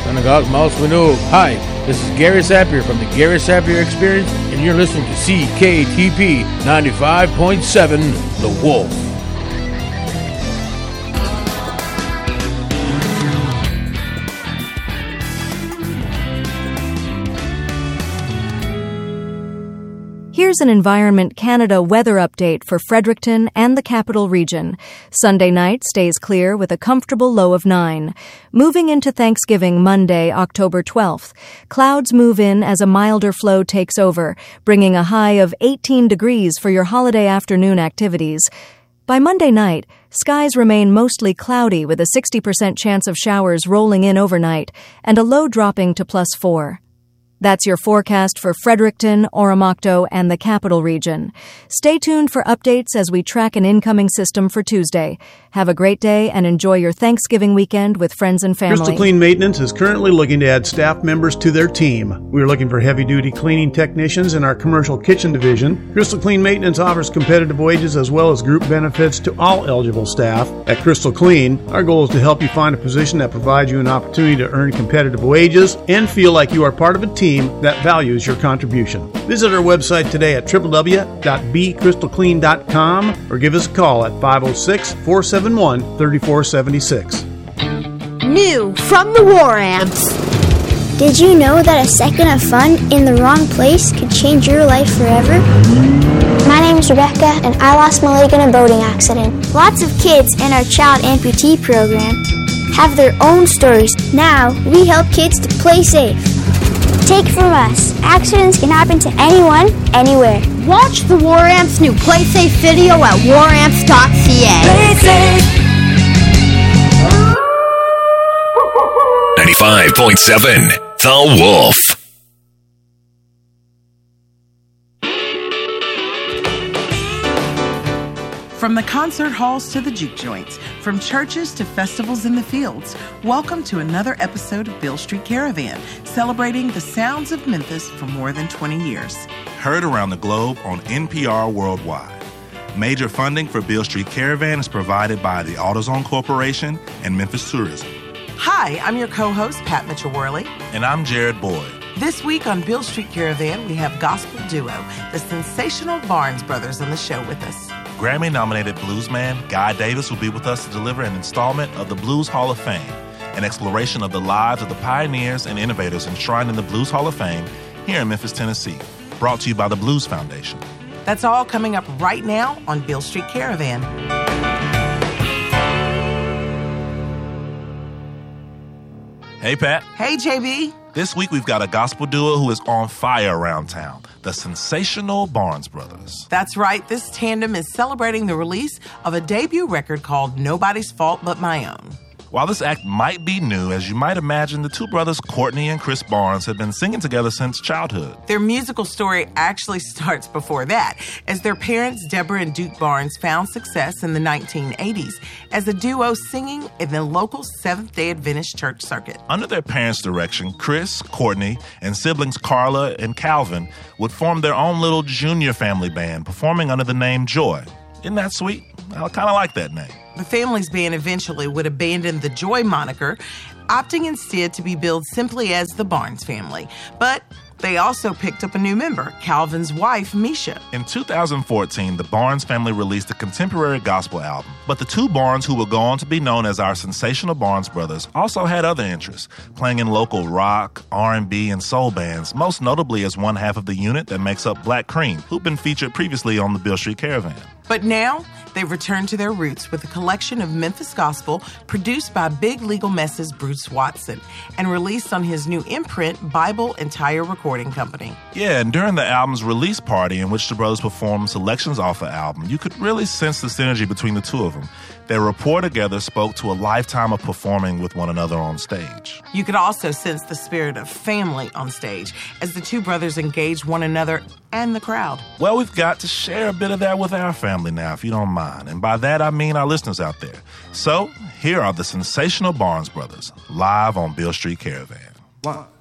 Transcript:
Mouse Winnow. Hi, this is Gary Sapir from the Gary Sapir Experience, and you're listening to CKTP 95.7 The Wolf. Here's an Environment Canada weather update for Fredericton and the Capital Region. Sunday night stays clear with a comfortable low of 9. Moving into Thanksgiving Monday, October 12th, clouds move in as a milder flow takes over, bringing a high of 18 degrees for your holiday afternoon activities. By Monday night, skies remain mostly cloudy with a 60% chance of showers rolling in overnight and a low dropping to +4. That's your forecast for Fredericton, Oromocto, and the Capital Region. Stay tuned for updates as we track an incoming system for Tuesday. Have a great day and enjoy your Thanksgiving weekend with friends and family. Crystal Clean Maintenance is currently looking to add staff members to their team. We are looking for heavy-duty cleaning technicians in our commercial kitchen division. Crystal Clean Maintenance offers competitive wages as well as group benefits to all eligible staff. At Crystal Clean, our goal is to help you find a position that provides you an opportunity to earn competitive wages and feel like you are part of a team that values your contribution. Visit our website today at www.becrystalclean.com or give us a call at 506-471-3476. New from the War Amps. Did you know that a second of fun in the wrong place could change your life forever? My name is Rebecca, and I lost my leg in a boating accident. Lots of kids in our child amputee program have their own stories. Now, we help kids to play safe. Take from us, accidents can happen to anyone, anywhere. Watch the War Amps new Play Safe video at waramps.ca. Play safe. 95.7 The Wolf. From the concert halls to the juke joints, from churches to festivals in the fields, welcome to another episode of Beale Street Caravan, celebrating the sounds of Memphis for more than 20 years. Heard around the globe on NPR Worldwide. Major funding for Beale Street Caravan is provided by the AutoZone Corporation and Memphis Tourism. Hi, I'm your co-host, Pat Mitchell-Worley. And I'm Jared Boyd. This week on Beale Street Caravan, we have gospel duo, the sensational Barnes Brothers, on the show with us. Grammy-nominated bluesman Guy Davis will be with us to deliver an installment of the Blues Hall of Fame, an exploration of the lives of the pioneers and innovators enshrined in the Blues Hall of Fame here in Memphis, Tennessee, brought to you by the Blues Foundation. That's all coming up right now on Beale Street Caravan. Hey, Pat. Hey, JB. This week we've got a gospel duo who is on fire around town, the sensational Barnes Brothers. That's right. This tandem is celebrating the release of a debut record called Nobody's Fault But My Own. While this act might be new, as you might imagine, the two brothers, Courtney and Chris Barnes, have been singing together since childhood. Their musical story actually starts before that, as their parents, Deborah and Duke Barnes, found success in the 1980s as a duo singing in the local Seventh-day Adventist church circuit. Under their parents' direction, Chris, Courtney, and siblings Carla and Calvin would form their own little junior family band, performing under the name Joy. Isn't that sweet? I kind of like that name. The family's band eventually would abandon the Joy moniker, opting instead to be billed simply as the Barnes family. But they also picked up a new member, Calvin's wife, Misha. In 2014, the Barnes family released a contemporary gospel album. But the two Barnes, who would go on to be known as our sensational Barnes Brothers, also had other interests, playing in local rock, R&B, and soul bands, most notably as one half of the unit that makes up Black Cream, who've been featured previously on the Beale Street Caravan. But now, they've returned to their roots with a collection of Memphis gospel produced by Big Legal Mess's Bruce Watson and released on his new imprint, Bible and Tire Recording Company. Yeah, and during the album's release party, in which the brothers performed selections off the album, you could really sense the synergy between the two of them. Their rapport together spoke to a lifetime of performing with one another on stage. You could also sense the spirit of family on stage as the two brothers engaged one another and the crowd. Well, we've got to share a bit of that with our family now, if you don't mind. And by that, I mean our listeners out there. So, here are the sensational Barnes Brothers, live on Beale Street Caravan. 1,